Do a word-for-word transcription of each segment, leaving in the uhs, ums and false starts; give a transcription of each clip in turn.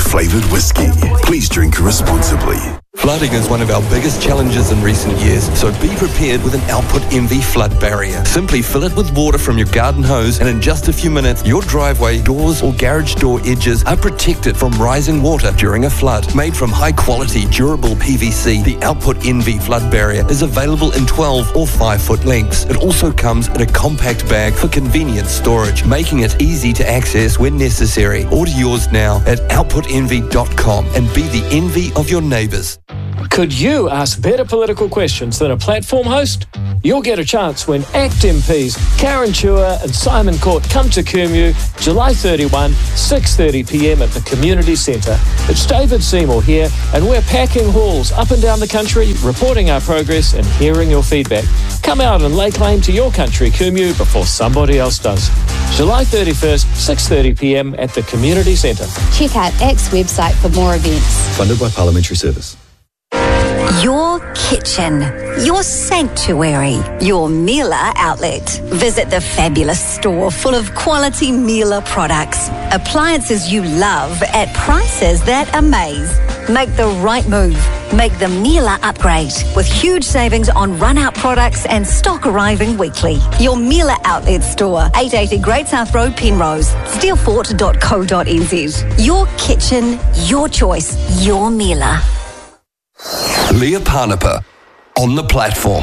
flavoured whiskey. Please drink responsibly. Flooding is one of our biggest challenges in recent years, so be prepared with an Output Envy flood barrier. Simply fill it with water from your garden hose, and in just a few minutes, your driveway, doors or garage door edges are protected from rising water during a flood. Made from high-quality, durable P V C, the Output Envy flood barrier is available in twelve or five foot lengths. It also comes in a compact bag for convenient storage, making it easy to access when necessary. Order yours now at output envy dot com and be the envy of your neighbours. Could you ask better political questions than a platform host? You'll get a chance when ACT M Ps Karen Chua and Simon Court come to Kumeu July thirty-first, six thirty p m at the Community Centre. It's David Seymour here, and we're packing halls up and down the country, reporting our progress and hearing your feedback. Come out and lay claim to your country, Kumeu, before somebody else does. July thirty-first, six thirty p m at the Community Centre. Check out ACT's website for more events. Funded by Parliamentary Service. Your kitchen, your sanctuary, your Miele outlet. Visit the fabulous store full of quality Miele products. Appliances you love at prices that amaze. Make the right move. Make the Miele upgrade with huge savings on run-out products and stock arriving weekly. Your Miele outlet store, eight eighty Great South Road, Penrose, steelfort dot co dot n z. Your kitchen, your choice, your Miele. Leah Parnapa on the platform.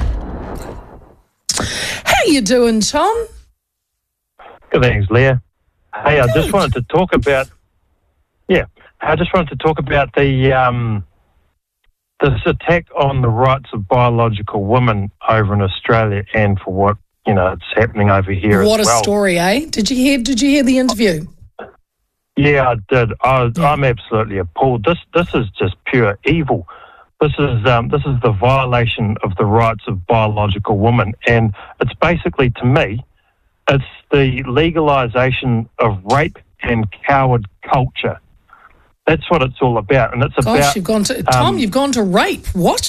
How you doing, Tom? Good, thanks, Leah. Hey, I just wanted to talk about, yeah, I just wanted to talk about the um, this attack on the rights of biological women over in Australia, and for what, you know, it's happening over here What as a well. story, eh? Did you hear? Did you hear the interview? Yeah, I did. I, Yeah. I'm absolutely appalled. This this is just pure evil. This is um, this is the violation of the rights of biological women, and it's basically, to me, it's the legalisation of rape and coward culture. That's what it's all about, and it's Gosh, about. you've gone to Tom. um, You've gone to rape. What?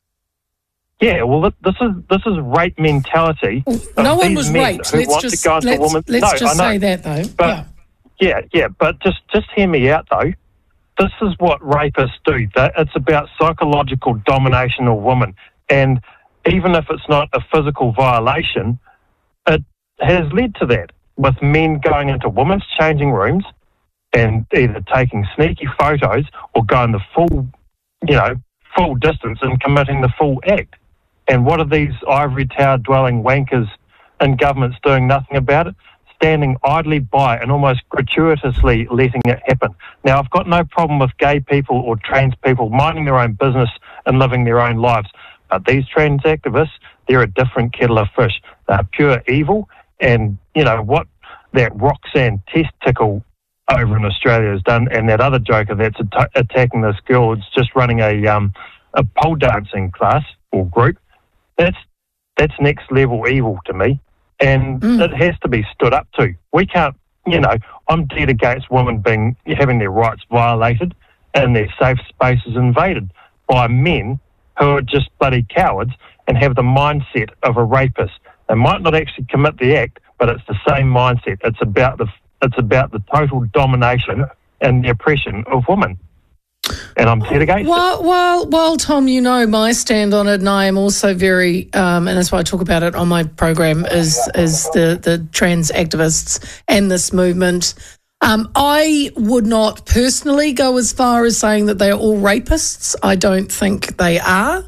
Yeah, well, th- this is this is rape mentality. Well, of no one these was men raped. who Let's want just to go into let's, women. let's no, just I know. say that though. But- yeah. Yeah, yeah, but just just hear me out though. This is what rapists do. That it's about psychological domination of women, and even if it's not a physical violation, it has led to that, with men going into women's changing rooms and either taking sneaky photos or going the full, you know, full distance and committing the full act. And what are these ivory tower dwelling wankers in governments doing nothing about it? Standing idly by and almost gratuitously letting it happen. Now, I've got no problem with gay people or trans people minding their own business and living their own lives, but these trans activists, they're a different kettle of fish. They're pure evil, and, you know, what that Roxanne Testicle over in Australia has done, and that other joker that's at- attacking this girl, it's just running a um, a pole dancing class or group, that's that's next level evil to me. And Mm. it has to be stood up to. We can't, you know, I'm dead against women being having their rights violated and their safe spaces invaded by men who are just bloody cowards and have the mindset of a rapist. They might not actually commit the act, but it's the same mindset. It's about the it's about the total domination and the oppression of women. And I'm dead against Well, well, well, Tom, you know my stand on it, and I am also very, um, and that's why I talk about it on my program, is is the, the trans activists and this movement. Um, I would not personally go as far as saying that they are all rapists. I don't think they are.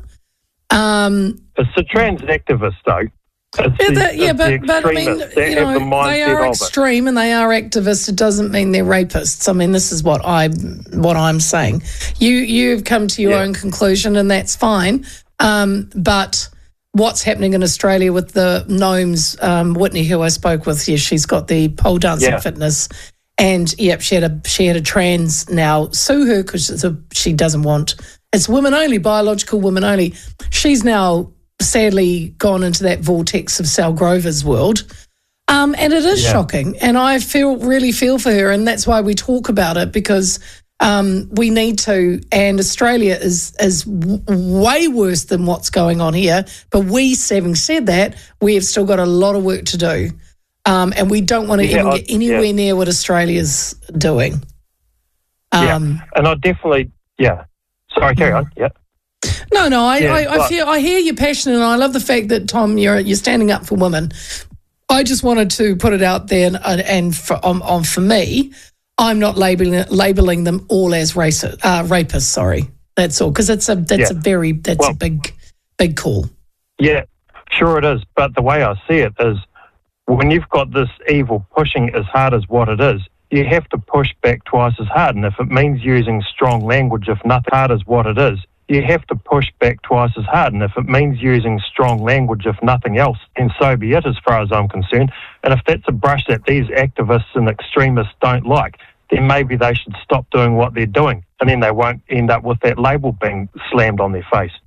Um, it. It's the trans activists, though. It's yeah, the, that, yeah it's but, the but I mean, extremists that you have know, the they mindset are of it. extreme and they are activists. It doesn't mean they're rapists. I mean, this is what I what I'm saying. You you've come to your Yeah. own conclusion, and that's fine. Um, but what's happening in Australia with the gnomes? Um, Whitney, who I spoke with, yeah, she's got the pole dancing Yeah. fitness, and yep, she had a she had a trans now sue her because she doesn't want. It's women only, biological women only. She's now sadly gone into that vortex of Sal Grover's world. Um, and it is Yeah. shocking. And I feel really feel for her. And that's why we talk about it, because um, we need to. And Australia is, is w- way worse than what's going on here. But we, having said that, we have still got a lot of work to do. Um, and we don't want to Yeah, even I- get anywhere yeah. near what Australia's doing. Um, yeah, and I definitely, yeah. Sorry, carry mm. on. Yeah. No, no, I, Yeah, I, I but- feel I hear your passion, and I love the fact that Tom, you're you're standing up for women. I just wanted to put it out there, and, and for, on, on for me, I'm not labeling labeling them all as racist, uh, rapists. Sorry, that's all, because it's a that's Yeah. a very that's Well- a big big call. Yeah, sure it is. But the way I see it is, when you've got this evil pushing as hard as what it is, you have to push back twice as hard. And if it means using strong language, if nothing hard as what it is, you have to push back twice as hard. And if it means using strong language, if nothing else, then so be it, as far as I'm concerned. And if that's a brush that these activists and extremists don't like, then maybe they should stop doing what they're doing. And then they won't end up with that label being slammed on their face.